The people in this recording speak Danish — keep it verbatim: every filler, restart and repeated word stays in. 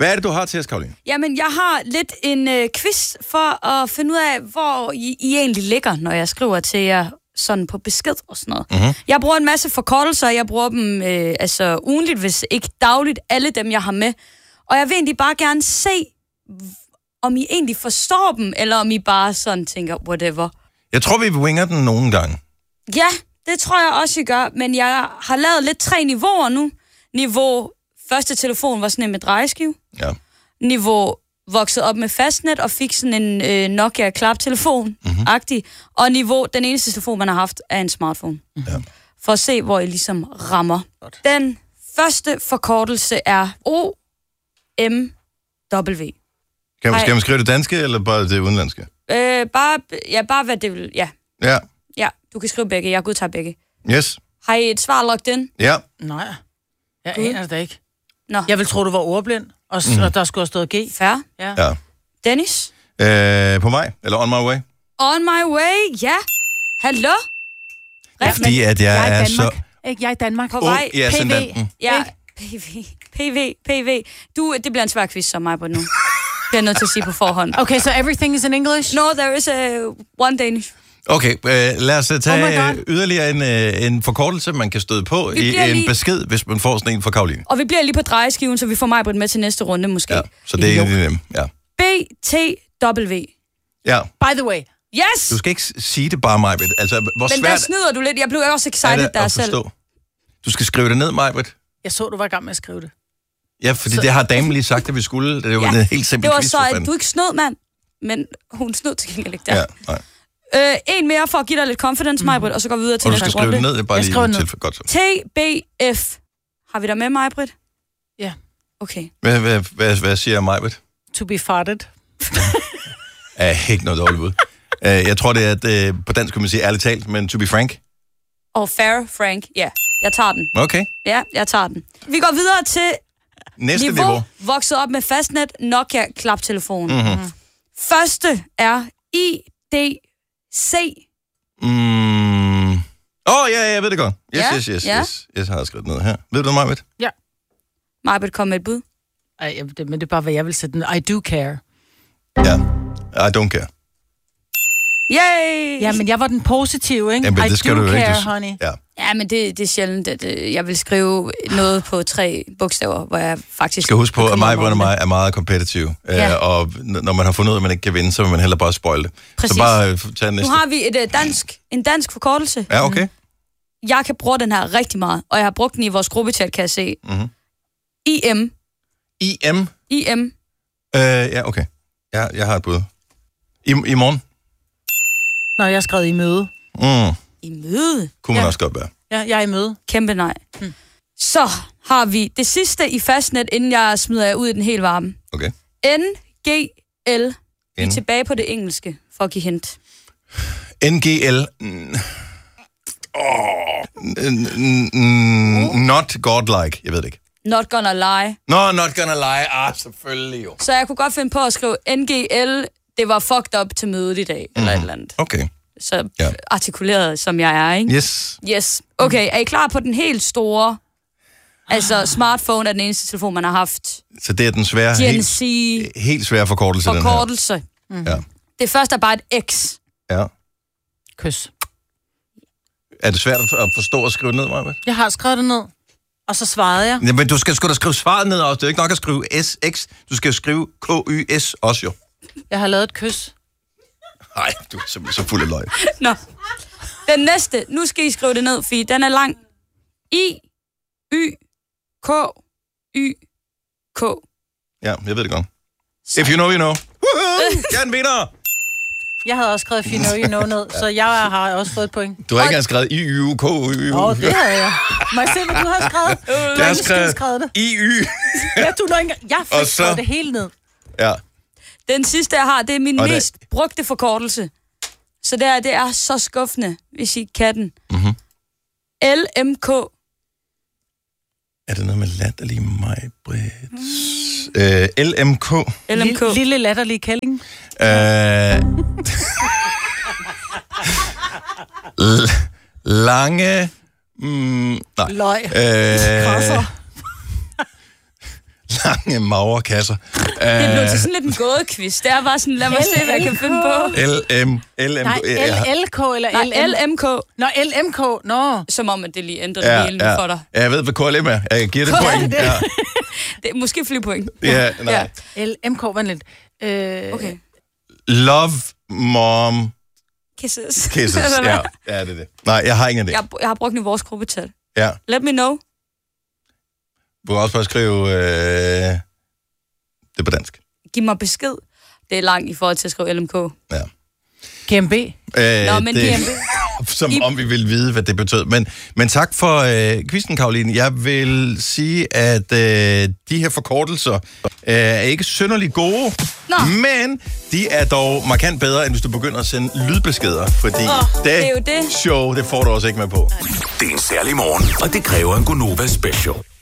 Hvad er det, du har til os, Karoline? Jamen, jeg har lidt en øh, quiz for at finde ud af, hvor I, I egentlig ligger, når jeg skriver til jer sådan på besked og sådan noget. Mm-hmm. Jeg bruger en masse forkortelser, jeg bruger dem øh, altså ugenligt, hvis ikke dagligt, alle dem, jeg har med. Og jeg vil egentlig bare gerne se, om I egentlig forstår dem, eller om I bare sådan tænker, whatever. Jeg tror, vi winger den nogle gange. Ja, det tror jeg også, I gør, men jeg har lavet lidt tre niveauer nu. Niveau, første telefon var sådan en med drejeskive. Ja. Niveau, voksede op med fastnet og fik sådan en øh, Nokia klaptelefon-agtig. Mm-hmm. Og niveau, den eneste telefon, man har haft, er en smartphone. Ja. For at se, hvor I ligesom rammer. Den første forkortelse er O M W. Kan man, skal man skrive det danske, eller bare det udenlandske? Øh, bare, ja, bare hvad det vil, ja. Ja. Ja, du kan skrive begge, jeg godtager begge. Yes. Har I et svar logget ind? Ja. Nej, jeg aner det da ikke. Nå. Jeg vil tro, du var ordblind, og, mm. og der skulle have stået G. Fair. Ja. Ja. Dennis? Øh, på mig, eller on my way? On my way, ja. Hallo? Ja, fordi at jeg, jeg er, er i Danmark. så... Ikke, jeg er i Danmark. På vej. Oh, ja, P V. Ja, P V, P V, P V. Du, det bliver en svær quiz som mig på nu. Det er jeg nødt til at sige på forhånd. Okay, so everything is in English? No, there is a one Danish. Okay, øh, lad os tage Oh yderligere en, øh, en forkortelse, man kan støde på Vi i bliver en lige- besked, hvis man får sådan en fra Karoline. Og vi bliver lige på drejeskiven, så vi får mig med til næste runde måske. Ja, så det er en af dem. Ja. B T W. Ja. By the way. Yes! Du skal ikke sige det bare, Majbrit. Altså, hvor Men der svært snyder du lidt. Jeg blev også er excited det der at selv. forstå? Du skal skrive det ned, Majbrit. Jeg så, du var i gang med at skrive det. Ja, fordi så... det har damen lige sagt, at vi skulle. Det var Ja, en helt simpel Det var quiz, så, for at fanden. du ikke snød, mand. Men hun snød til gengæld ikke der. Ja, nej. Øh, en mere for at give dig lidt confidence, Majbrit, og så går vi videre til Og du næste skal skrive runde. det ned, det er bare Jeg skriver lige ned. til godt så. T B F. Har vi dig med, Majbrit? Ja. Okay. Hvad, hvad, hvad, hvad siger Majbrit? To be farted. Er ikke noget dårligt bud. Uh, jeg tror, det er, at uh, på dansk kan man sige ærligt talt, men to be frank. Og fair, Frank. Ja, jeg tager den. Okay. Ja, jeg tager den. Vi går videre til Næste niveau, niveau. vokset op med fastnet, Nokia klaptelefon. Mm-hmm. Første er I D C. Mm. Åh, oh, ja, ja, jeg ved det godt. Yes, Ja, yes, yes, ja. yes. Jeg har skrevet ned her. Ved du det, Majbrit? Ja. Majbrit kom med et bud. Ej, jeg- det, men det er bare, hvad jeg vil sætte den. I do care. Ja. I don't care. Yay! Ja, men jeg var den positive, ikke? Jamen, I det skal do du jo ikke. care, Det- honey. Ja. Ja, men det, det er sjældent, at øh, jeg vil skrive noget på tre bogstaver, hvor jeg faktisk... Jeg skal huske på, at kommer Majbrit og over mig er meget kompetitive. Ja. Ja. Og n- når man har fundet ud af, at man ikke kan vinde, så vil man hellere bare spoil det. Præcis. Så bare øh, tage Nu næste. har vi et, øh, dansk, en dansk forkortelse. Ja, okay. Jeg kan bruge den her rigtig meget, og jeg har brugt den i vores gruppechat, kan jeg se. Mm-hmm. I M. I M. I M. Øh, ja, okay. Ja, jeg har et bud. I, i morgen? Nå, jeg har skrevet i møde. Mm. I møde. Kunne man Ja. også godt være. Ja, jeg er i møde. Kæmpe nej. Hmm. Så har vi det sidste i fastnet, inden jeg smider jer ud i den helt varme. Okay. N G L. Vi er N. tilbage på det engelske, for at give hint. N G L. Mm. Oh. N- n- not godlike. Jeg ved det ikke. Not gonna lie. No, not gonna lie. Ah, selvfølgelig jo. Så jeg kunne godt finde på at skrive N G L. Det var fucked up til mødet i dag, eller et eller andet. Okay. Så Ja. artikuleret, som jeg er, ikke? Yes. Yes. Okay, er I klar på den helt store... Altså, smartphone er den eneste telefon, man har haft. Så det er den svære, Gen helt, Z, helt svære forkortelse, den her. forkortelse. Mm. Ja. Det første er bare et X. Ja. Kys. Er det svært at forstå og skrive ned, Maja? Jeg har skrevet det ned, og så svarede jeg. Ja, men du skal sgu da skrive svaret ned også. Det er ikke nok at skrive S X. Du skal skrive K Y S også jo. Jeg har lavet et kys. Nej, du er simpelthen så fuld af løgn. Nå. Den næste, nu skal I skrive det ned, fordi den er lang. I, Y, K, Y, K. Ja, jeg ved det godt. If you know, you know. Woohoo! Jeg er en vinder! Jeg havde også skrevet, if you know, you know ned, så jeg har også fået et point. Du har ikke engang skrevet I Y K Y. Åh, oh, det havde jeg. Må jeg se, hvad du har skrevet? Du Jeg har har ikke skrevet, skrevet det. I Y. Ja, du har ikke... Jeg Og fik så- skrevet det hele ned. Ja. Den sidste, jeg har, det er min Og det- mest brugte forkortelse. Så det er, det er så skuffende, hvis I kan den. Mm-hmm. L M K. Er det noget med latterlig mig, Britt? Øh, L M K. L M K. Lille, lille latterlige kælling. Øh, l- lange... Mm, nej. Løg. Øh, Krasser. lange, magre kasser. Det blev til sådan lidt en gådequiz. Det er bare sådan, lad mig se, hvad jeg kan finde på. L M L M Nej, L L K eller Nej, L M L M K. Nå, L M K, nå. Som om, at det lige ændrede Ja, det hele nu ja. for dig. Ja, jeg ved, hvad K L M er. Jeg giver det point. Ja. Det er måske flypoint. Ja, nej. L M K, vent lidt. Øh, Okay. Love, mom, Kisses. kisses. Ja, ja, det er det. Nej, jeg har ingen af det. Jeg, jeg har brugt den i vores gruppechat. Ja. Let me know. Du kan også bare skrive øh, det på dansk. Giv mig besked. Det er langt i forhold til at skrive L M K. Ja. G M B. Øh, Nå, men det, G M B. Som I... om vi ville vide, hvad det betød. Men, men tak for øh, quizzen, Karoline. Jeg vil sige, at øh, de her forkortelser øh, er ikke synderligt gode, Nå. men de er dog markant bedre, end hvis du begynder at sende lydbeskeder, fordi oh, det, det er jo det. show, det får du også ikke med på. Det er en særlig morgen, og det kræver en Gonova special.